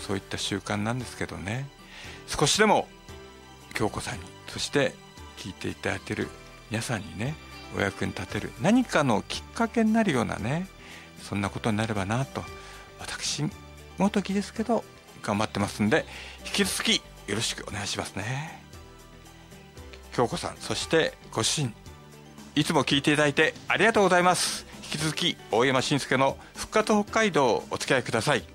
そういった習慣なんですけどね、少しでも京子さんに、そして聞いていただいている皆さんにね、お役に立てる何かのきっかけになるようなね、そんなことになればなと、私もときですけど頑張ってますんで、引き続きよろしくお願いしますね。京子さん、そしてご主人、いつも聞いていただいてありがとうございます。引き続き大山伸介の復活北海道をお付き合いください。